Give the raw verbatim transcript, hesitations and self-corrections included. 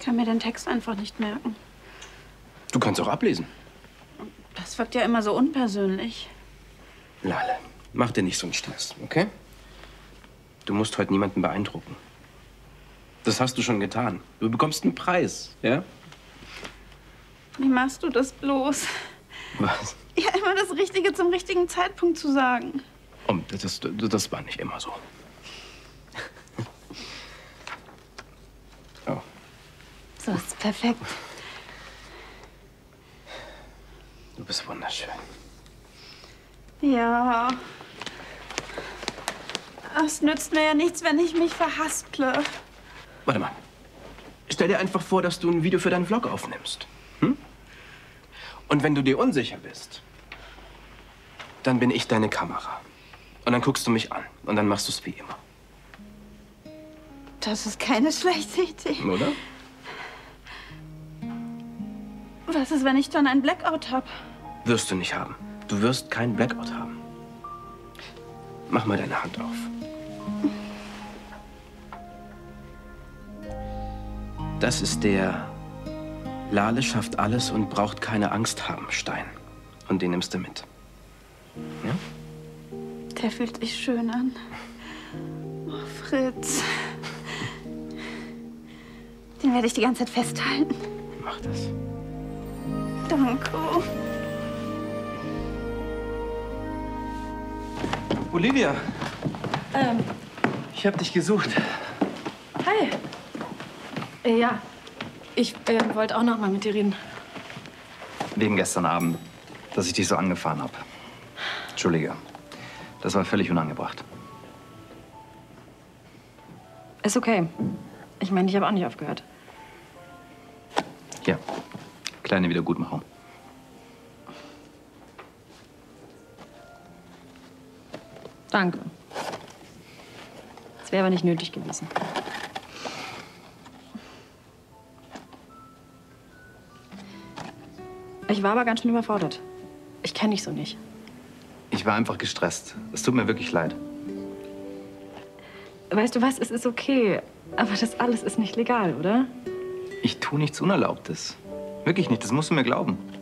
kann mir den Text einfach nicht merken. Du kannst auch ablesen. Das wirkt ja immer so unpersönlich. Lale, mach dir nicht so einen Stress, okay? Du musst heute niemanden beeindrucken. Das hast du schon getan. Du bekommst einen Preis, ja? Wie machst du das bloß? Was? Ja, immer das Richtige zum richtigen Zeitpunkt zu sagen. Oh, das, das, das war nicht immer so. Oh. So ist perfekt. Du bist wunderschön. Ja. Es nützt mir ja nichts, wenn ich mich verhasple. Warte mal. Stell dir einfach vor, dass du ein Video für deinen Vlog aufnimmst. Hm? Und wenn du dir unsicher bist, dann bin ich deine Kamera. Und dann guckst du mich an. Und dann machst du es wie immer. Das ist keine schlechte Idee. Oder? Was ist, wenn ich dann ein Blackout habe? Wirst du nicht haben. Du wirst keinen Blackout haben. Mach mal deine Hand auf. Das ist der Lale schafft alles und braucht keine Angst haben Stein. Und den nimmst du mit. Ja? Der fühlt sich schön an. Oh, Fritz. Den werde ich die ganze Zeit festhalten. Mach das. Danke. Olivia, Ähm, ich habe dich gesucht. hi. Äh, ja, ich äh, wollte auch noch mal mit dir reden. Wegen gestern Abend, dass ich dich so angefahren habe. Entschuldige, das war völlig unangebracht. Ist okay. Ich meine, ich habe auch nicht aufgehört. Hier, kleine Wiedergutmachung. Danke. Das wäre aber nicht nötig gewesen. Ich war aber ganz schön überfordert. Ich kenne dich so nicht. Ich war einfach gestresst. Es tut mir wirklich leid. Weißt du was, es ist okay. Aber das alles ist nicht legal, oder? Ich tue nichts Unerlaubtes. Wirklich nicht, das musst du mir glauben.